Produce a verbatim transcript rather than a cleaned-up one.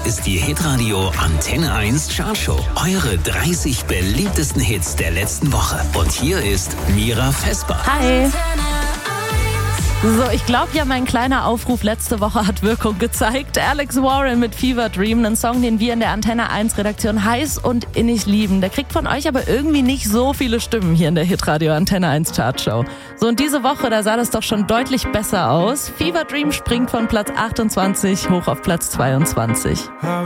ist die Hitradio Antenne eins Chartshow. Eure dreißig beliebtesten Hits der letzten Woche. Und hier ist Mira Vesper. Hi. So, ich glaube ja, mein kleiner Aufruf letzte Woche hat Wirkung gezeigt. Alex Warren mit Fever Dream, ein Song, den wir in der Antenne eins Redaktion heiß und innig lieben. Der kriegt von euch aber irgendwie nicht so viele Stimmen hier in der Hitradio Antenne eins Chartshow. So, und diese Woche, da sah das doch schon deutlich besser aus. Fever Dream springt von Platz achtundzwanzig hoch auf Platz zweiundzwanzig.